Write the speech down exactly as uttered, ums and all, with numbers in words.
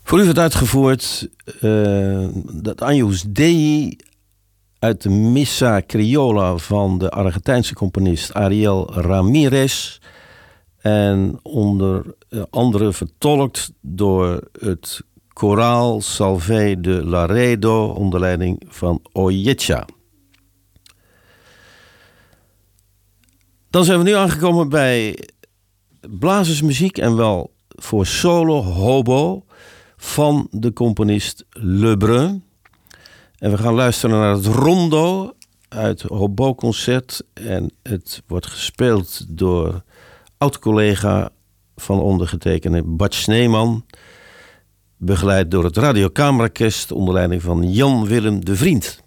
Voor u werd uitgevoerd uh, dat Agnus Dei uit de Missa Criolla van de Argentijnse componist Ariel Ramirez. En onder andere vertolkt door het koraal Salve de Laredo onder leiding van Oyecha. Dan zijn we nu aangekomen bij blazersmuziek en wel voor solo hobo van de componist Lebrun. En we gaan luisteren naar het rondo uit Hobo-concert. En het wordt gespeeld door oud-collega van ondergetekende Bart Sneeman, begeleid door het Radiokamerorkest onder leiding van Jan Willem de Vriend.